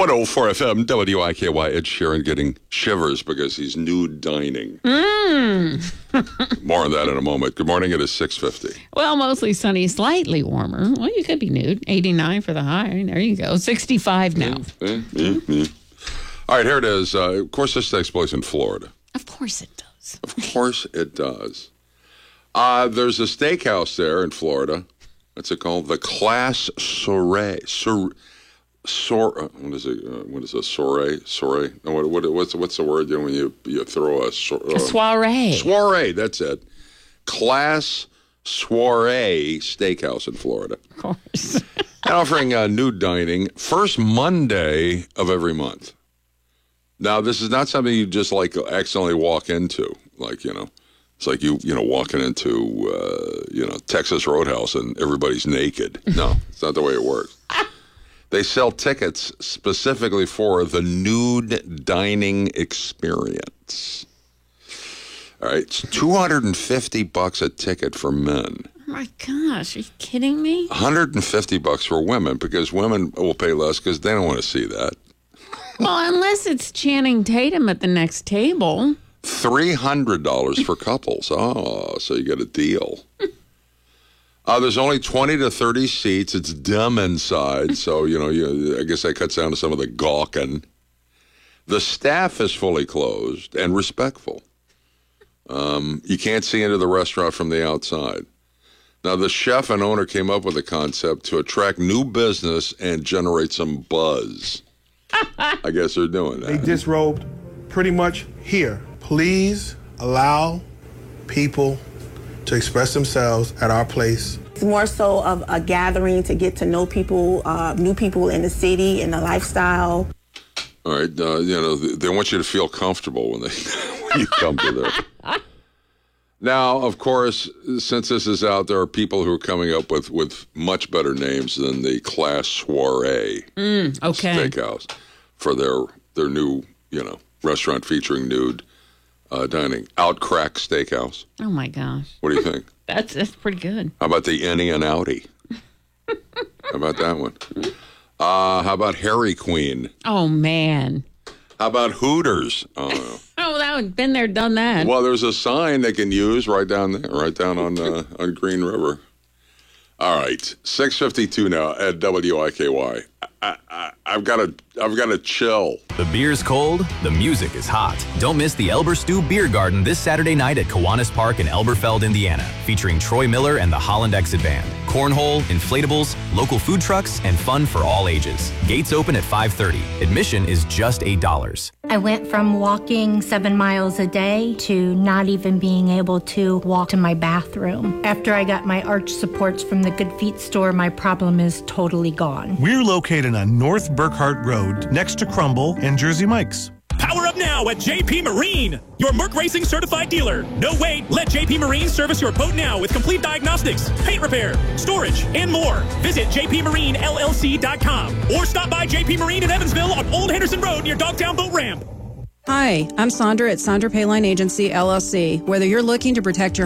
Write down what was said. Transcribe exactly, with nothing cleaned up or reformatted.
one oh four F M, W I K Y, Ed Sheeran getting shivers because he's nude dining. Mm. More on that in a moment. Good morning, it is six fifty. Well, mostly sunny, slightly warmer. Well, you could be nude. eighty-nine for the high. There you go. sixty-five now. Mm, mm, mm. All right, here it is. Uh, of course, this takes place in Florida. Of course it does. Of course it does. Uh, there's a steakhouse there in Florida. What's it called? The Class Soiree. Sor- Sor- what is it? Uh, what is a soiree? Soiree? No, what, what, what's what's the word you know, when you you throw a, so- uh, A soiree. Soiree. That's it. Class Soiree Steakhouse in Florida. Of course. And offering uh, nude dining first Monday of every month. Now, this is not something you just like accidentally walk into, like you know. It's like you, you know, walking into, uh, you know, Texas Roadhouse and everybody's naked. No, it's not the way it works. They sell tickets specifically for the nude dining experience. All right, it's two hundred fifty bucks a ticket for men. Oh my gosh, are you kidding me? one hundred fifty bucks for women because women will pay less because they don't want to see that. Well, unless it's Channing Tatum at the next table. three hundred dollars for couples. Oh, so you get a deal. Uh, there's only twenty to thirty seats. It's dim inside, so, you know, you, I guess that cuts down to some of the gawking. The staff is fully closed and respectful. Um, you can't see into the restaurant from the outside. Now, the chef and owner came up with a concept to attract new business and generate some buzz. I guess they're doing that. They disrobed pretty much here. Please allow people to express themselves at our place. It's more so of a gathering to get to know people, uh, new people in the city and the lifestyle. All right, uh, you know, they want you to feel comfortable when they when you come to there. Now, of course, since this is out, there are people who are coming up with, with much better names than the Class Soiree Mm, okay. Steakhouse for their their new, you know, restaurant featuring nude uh, dining. Outcrack Steakhouse. Oh my gosh. What do you think? That's that's pretty good. How about the Innie and Outie? How about that one? Uh, how about Harry Queen? Oh man. How about Hooters? Oh, Oh, that would been there, done that. well, there's a sign they can use right down there, right down on uh, on Green River. All right, six fifty-two now at W I K Y. I, I, I've got to, I've got to chill. The beer's cold, the music is hot. Don't miss the Elberstew Beer Garden this Saturday night at Kiwanis Park in Elberfeld, Indiana, featuring Troy Miller and the Holland Exit Band. Cornhole, inflatables, local food trucks, and fun for all ages. Gates open at five thirty. Admission is just eight dollars. I went from walking seven miles a day to not even being able to walk to my bathroom. After I got my arch supports from the Good Feet store, my problem is totally gone. We're located on North Burkhart Road, next to Crumble and Jersey Mike's. Power up now at J P Marine, your Merc Racing certified dealer. No wait, let J P Marine service your boat now with complete diagnostics, paint repair, storage, and more. Visit j p marine l l c dot com or stop by J P Marine in Evansville on Old Henderson Road near Dogtown Boat Ramp. Hi, I'm Sandra at Sandra Payline Agency, L L C. Whether you're looking to protect your